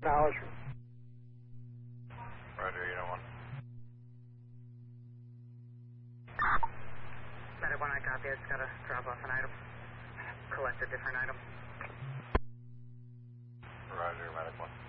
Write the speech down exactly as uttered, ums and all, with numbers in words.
Acknowledgement. Roger, you know one. Medic one, I copy. I just got to drop off an item. Collect a different item. Roger, Medic one.